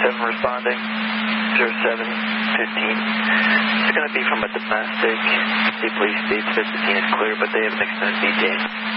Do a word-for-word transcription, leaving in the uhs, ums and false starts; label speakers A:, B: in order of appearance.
A: seven responding, zero seven fifteen. It's going to be from a domestic. The police state fifteen is clear, but they have an extended detained.